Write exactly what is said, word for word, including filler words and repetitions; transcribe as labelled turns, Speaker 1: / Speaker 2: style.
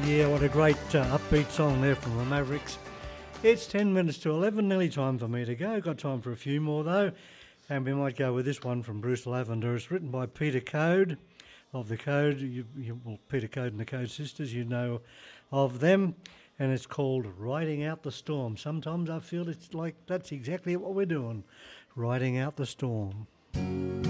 Speaker 1: Yeah, what a great uh, upbeat song there from the Mavericks. It's ten minutes to eleven, nearly time for me to go. Got time for a few more though, and we might go with this one from Bruce Lavender. It's written by Peter Code of the Code. You, you, well, Peter Code and the Code Sisters, you know of them, and it's called Riding Out the Storm. Sometimes I feel it's like that's exactly what we're doing, riding out the storm.